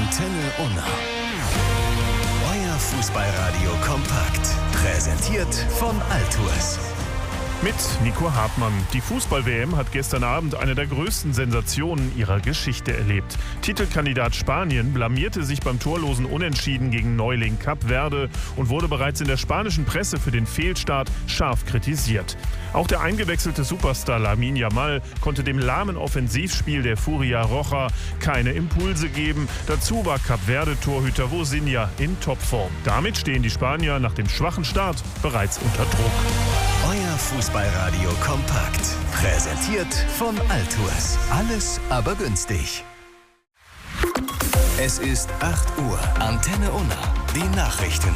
Antenne Unna. Euer Fußballradio kompakt. Präsentiert von Altours. Mit Nico Hartmann. Die Fußball-WM hat gestern Abend eine der größten Sensationen ihrer Geschichte erlebt. Titelkandidat Spanien blamierte sich beim torlosen Unentschieden gegen Neuling Kap Verde und wurde bereits in der spanischen Presse für den Fehlstart scharf kritisiert. Auch der eingewechselte Superstar Lamine Yamal konnte dem lahmen Offensivspiel der Furia Roja keine Impulse geben. Dazu war Kap Verde-Torhüter Vozinha in Topform. Damit stehen die Spanier nach dem schwachen Start bereits unter Druck. Euer Fußballradio kompakt. Präsentiert von Altours. Alles aber günstig. Es ist 8 Uhr. Antenne Unna. Die Nachrichten.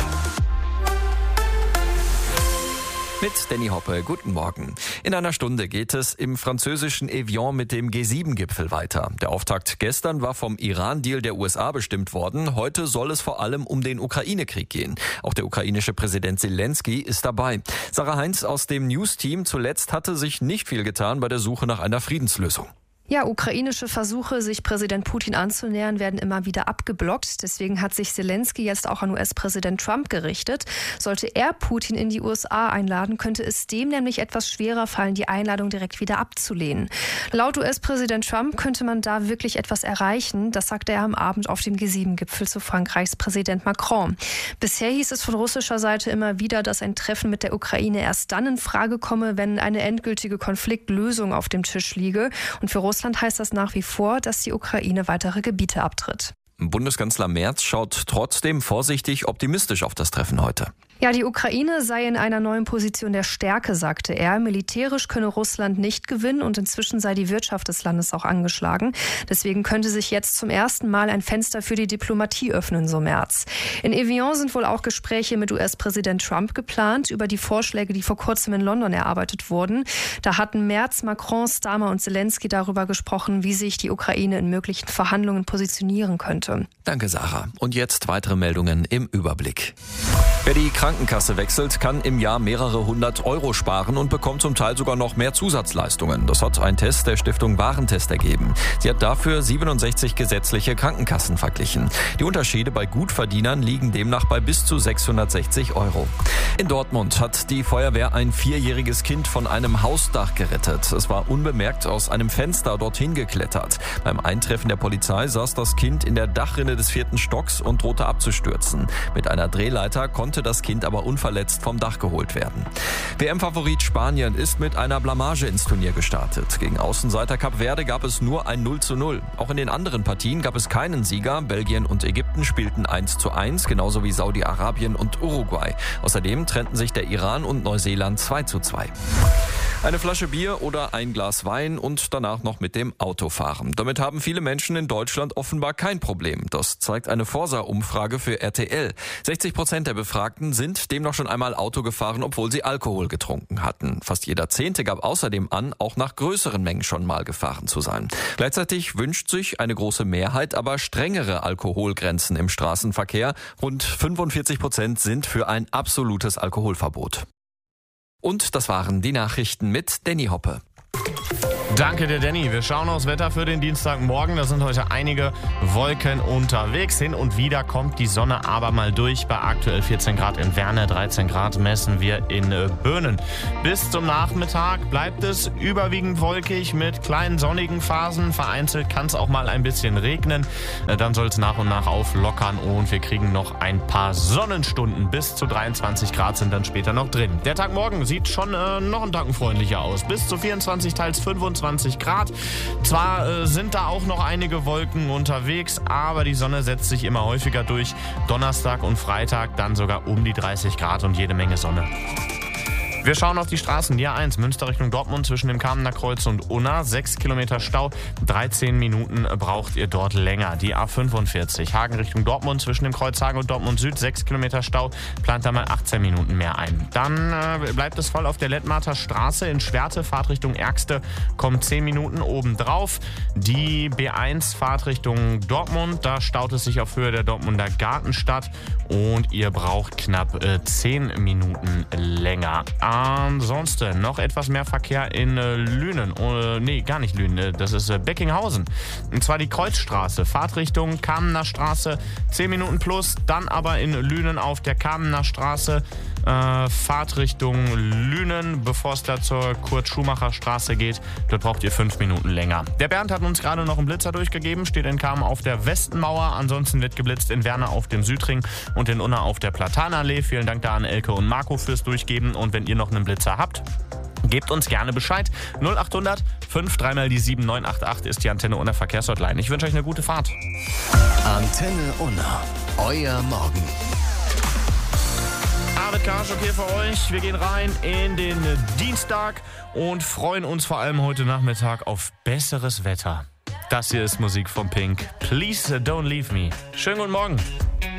Mit Danny Hoppe, guten Morgen. In einer Stunde geht es im französischen Evian mit dem G7-Gipfel weiter. Der Auftakt gestern war vom Iran-Deal der USA bestimmt worden. Heute soll es vor allem um den Ukraine-Krieg gehen. Auch der ukrainische Präsident Zelensky ist dabei. Sarah Heinz aus dem News-Team. Zuletzt hatte sich nicht viel getan bei der Suche nach einer Friedenslösung. Ja, ukrainische Versuche, sich Präsident Putin anzunähern, werden immer wieder abgeblockt. Deswegen hat sich Zelensky jetzt auch an US-Präsident Trump gerichtet. Sollte er Putin in die USA einladen, könnte es dem nämlich etwas schwerer fallen, die Einladung direkt wieder abzulehnen. Laut US-Präsident Trump könnte man da wirklich etwas erreichen. Das sagte er am Abend auf dem G7-Gipfel zu Frankreichs Präsident Macron. Bisher hieß es von russischer Seite immer wieder, dass ein Treffen mit der Ukraine erst dann in Frage komme, wenn eine endgültige Konfliktlösung auf dem Tisch liege. Und für Russland heißt das nach wie vor, dass die Ukraine weitere Gebiete abtritt. Bundeskanzler Merz schaut trotzdem vorsichtig optimistisch auf das Treffen heute. Ja, die Ukraine sei in einer neuen Position der Stärke, sagte er. Militärisch könne Russland nicht gewinnen und inzwischen sei die Wirtschaft des Landes auch angeschlagen. Deswegen könnte sich jetzt zum ersten Mal ein Fenster für die Diplomatie öffnen, so Merz. In Evian sind wohl auch Gespräche mit US-Präsident Trump geplant über die Vorschläge, die vor kurzem in London erarbeitet wurden. Da hatten Merz, Macron, Starmer und Zelensky darüber gesprochen, wie sich die Ukraine in möglichen Verhandlungen positionieren könnte. Danke, Sarah. Und jetzt weitere Meldungen im Überblick. Wer die Krankenkasse wechselt, kann im Jahr mehrere 100 Euro sparen und bekommt zum Teil sogar noch mehr Zusatzleistungen. Das hat ein Test der Stiftung Warentest ergeben. Sie hat dafür 67 gesetzliche Krankenkassen verglichen. Die Unterschiede bei Gutverdienern liegen demnach bei bis zu 660 Euro. In Dortmund hat die Feuerwehr ein 4-jähriges Kind von einem Hausdach gerettet. Es war unbemerkt aus einem Fenster dorthin geklettert. Beim Eintreffen der Polizei saß das Kind in der Dachrinne des 4. Stocks und drohte abzustürzen. Mit einer Drehleiter konnte das Kind aber unverletzt vom Dach geholt werden. WM-Favorit Spanien ist mit einer Blamage ins Turnier gestartet. Gegen Außenseiter Kap Verde gab es nur ein 0:0. Auch in den anderen Partien gab es keinen Sieger. Belgien und Ägypten spielten 1:1, genauso wie Saudi-Arabien und Uruguay. Außerdem trennten sich der Iran und Neuseeland 2:2. Eine Flasche Bier oder ein Glas Wein und danach noch mit dem Auto fahren. Damit haben viele Menschen in Deutschland offenbar kein Problem. Das zeigt eine Forsa-Umfrage für RTL. 60% der Befragten sind demnach schon einmal Auto gefahren, obwohl sie Alkohol getrunken hatten. Fast jeder Zehnte gab außerdem an, auch nach größeren Mengen schon mal gefahren zu sein. Gleichzeitig wünscht sich eine große Mehrheit aber strengere Alkoholgrenzen im Straßenverkehr. Rund 45% sind für ein absolutes Alkoholverbot. Und das waren die Nachrichten mit Danny Hoppe. Danke dir, Danny. Wir schauen aufs Wetter für den Dienstagmorgen. Da sind heute einige Wolken unterwegs. Hin und wieder kommt die Sonne aber mal durch. Bei aktuell 14 Grad in Werne, 13 Grad messen wir in Böhnen. Bis zum Nachmittag bleibt es überwiegend wolkig mit kleinen sonnigen Phasen. Vereinzelt kann es auch mal ein bisschen regnen. Dann soll es nach und nach auflockern und wir kriegen noch ein paar Sonnenstunden. Bis zu 23 Grad sind dann später noch drin. Der Tag morgen sieht schon noch einen Tacken freundlicher aus. Bis zu 24, teils 25 Grad. Zwar sind da auch noch einige Wolken unterwegs, aber die Sonne setzt sich immer häufiger durch. Donnerstag und Freitag dann sogar um die 30 Grad und jede Menge Sonne. Wir schauen auf die Straßen. Die A1 Münster Richtung Dortmund zwischen dem Kamener Kreuz und Unna. 6 Kilometer Stau. 13 Minuten braucht ihr dort länger. Die A45 Hagen Richtung Dortmund zwischen dem Kreuz Hagen und Dortmund Süd. 6 Kilometer Stau. Plant da mal 18 Minuten mehr ein. Dann bleibt es voll auf der Lettmarter Straße in Schwerte. Fahrtrichtung Ergste kommt 10 Minuten obendrauf. Die B1 Fahrtrichtung Dortmund. Da staut es sich auf Höhe der Dortmunder Gartenstadt. Und ihr braucht knapp 10 Minuten länger. Ansonsten noch etwas mehr Verkehr in Lünen. Gar nicht Lünen, das ist Beckinghausen. Und zwar die Kreuzstraße. Fahrtrichtung Kamener Straße, 10 Minuten plus. Dann aber in Lünen auf der Kamener Straße. Fahrtrichtung Lünen, bevor es da zur Kurt-Schumacher-Straße geht. Dort braucht ihr 5 Minuten länger. Der Bernd hat uns gerade noch einen Blitzer durchgegeben. Steht in Kamen auf der Westenmauer. Ansonsten wird geblitzt in Werner auf dem Südring und in Unna auf der Platanallee. Vielen Dank da an Elke und Marco fürs Durchgeben. Und wenn ihr noch einen Blitzer habt, gebt uns gerne Bescheid. 0800 5 3 mal die 7988 ist die Antenne Unna Verkehrshotline. Ich wünsche euch eine gute Fahrt. Antenne Unna. Euer Morgen. Arvid Karschuk hier für euch. Wir gehen rein in den Dienstag und freuen uns vor allem heute Nachmittag auf besseres Wetter. Das hier ist Musik von Pink. Please don't leave me. Schönen guten Morgen.